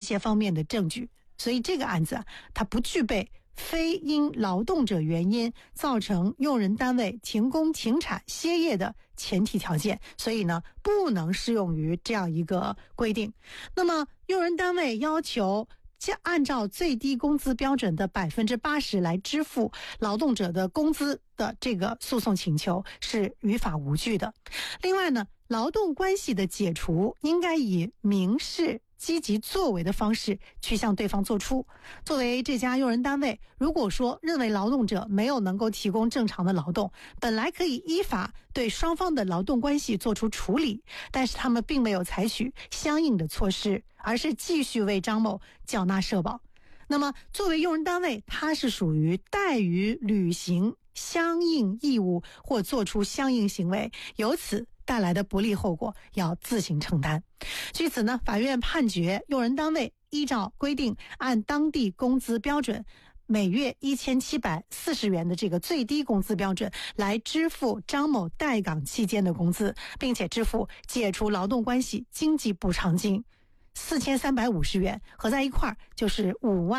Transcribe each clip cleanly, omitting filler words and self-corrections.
些方面的证据，所以这个案子啊，它不具备非因劳动者原因造成用人单位停工停产歇业的前提条件，所以呢不能适用于这样一个规定。那么用人单位要求按照最低工资标准的80%来支付劳动者的工资的这个诉讼请求是于法无据的。另外呢，劳动关系的解除应该以明示积极作为的方式去向对方做出。作为这家用人单位，如果说认为劳动者没有能够提供正常的劳动，本来可以依法对双方的劳动关系做出处理，但是他们并没有采取相应的措施，而是继续为张某缴纳社保。那么作为用人单位，它是属于怠于履行相应义务或做出相应行为，由此带来的不利后果要自行承担。据此呢，法院判决用人单位依照规定按当地工资标准每月1740元的这个最低工资标准来支付张某待岗期间的工资，并且支付解除劳动关系经济补偿金4350元，合在一块儿就是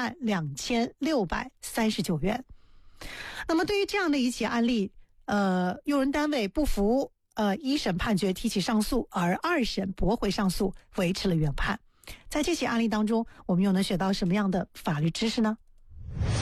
52639元。那么对于这样的一起案例，用人单位不服一审判决提起上诉，而二审驳回上诉，维持了原判。在这起案例当中，我们又能学到什么样的法律知识呢？